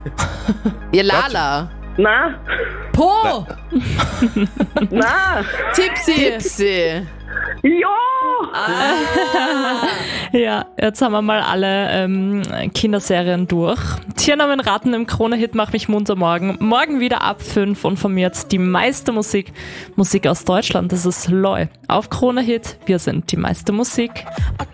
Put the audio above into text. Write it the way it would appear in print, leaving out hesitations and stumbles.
Ja, Lala. Na, Po! na, Tipsy. ja! Ja, jetzt haben wir mal alle Kinderserien durch. Tiernamen raten im Krone-Hit Mach mich munter morgen. Morgen wieder ab 5 und von mir jetzt die meiste Musik aus Deutschland. Das ist Loi. Auf Krone-Hit, wir sind die meiste Musik.